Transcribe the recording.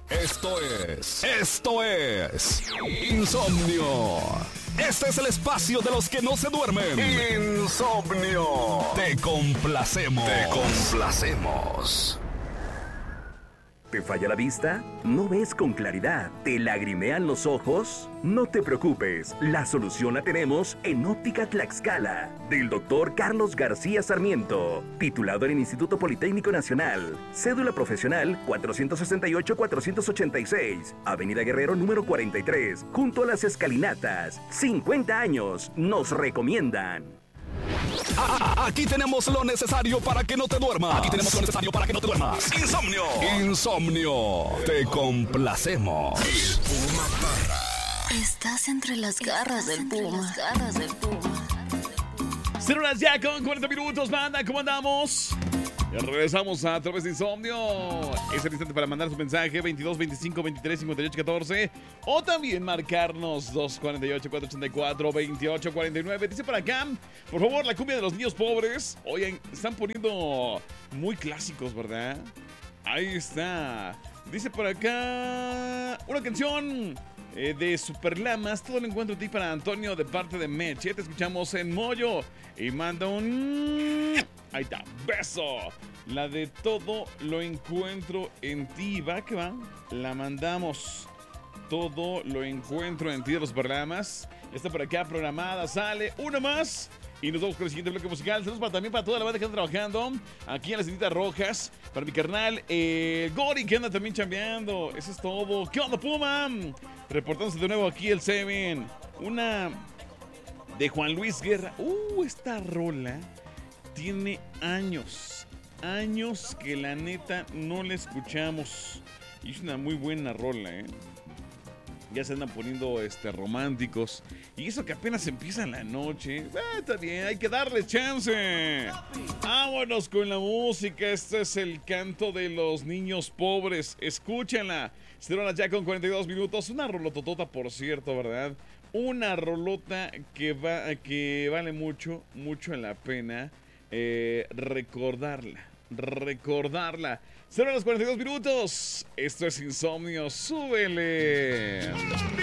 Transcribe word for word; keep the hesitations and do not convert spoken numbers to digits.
Esto es, esto es Insomnio. Este es el espacio de los que no se duermen. Insomnio. Te complacemos. Te complacemos. ¿Te falla la vista? ¿No ves con claridad? ¿Te lagrimean los ojos? No te preocupes, la solución la tenemos en Óptica Tlaxcala, del doctor Carlos García Sarmiento, titulado en el Instituto Politécnico Nacional, cédula profesional cuatrocientos sesenta y ocho cuatrocientos ochenta y seis, Avenida Guerrero número cuarenta y tres, junto a las escalinatas. cincuenta años, nos recomiendan. Ah, aquí tenemos lo necesario para que no te duermas. Aquí tenemos lo necesario para que no te duermas. Insomnio. Insomnio. Te complacemos. El Puma Parra. Estás entre las garras del Puma. Las garras del Puma. Cero horas ya con cuarenta minutos, banda. ¿Cómo andamos? Ya regresamos a través de Insomnio. Es el instante para mandar su mensaje veintidós, veinticinco, veintitrés, cincuenta y ocho, catorce. O también marcarnos dos cuarenta y ocho, cuatrocientos ochenta y cuatro, veintiocho cuarenta y nueve. Dice por acá, por favor, la cumbia de los niños pobres. Oigan, están poniendo muy clásicos, ¿verdad? Ahí está. Dice por acá una canción eh, de Superlamas. Todo lo encuentro a ti para Antonio de parte de Meche. Te escuchamos en Moyo. Y manda un... Ahí está, beso. La de todo lo encuentro en ti. Va que va. La mandamos. Todo lo encuentro en ti de los programas. Está por acá programada. Sale una más. Y nos vamos con el siguiente bloque musical. Saludos para, también para toda la banda que anda trabajando aquí en las Cintitas Rojas. Para mi carnal eh, Gori, que anda también chambeando. Eso es todo. ¿Qué onda, Puma? Reportándose de nuevo aquí el Seven. Una de Juan Luis Guerra. Uh, esta rola tiene años. Años que la neta no la escuchamos. Y es una muy buena rola, ¿eh? Ya se andan poniendo este, románticos. Y eso que apenas empieza la noche. Ah, está bien, hay que darle chance. Vámonos con la música. Este es el canto de los niños pobres. Escúchenla. Cero horas ya con cuarenta y dos minutos. Una rolototota, por cierto, ¿verdad? Una rolota que, va, que vale mucho, mucho la pena eh, recordarla. Recordarla. Cero horas cuarenta y dos minutos. Esto es Insomnio. ¡Súbele!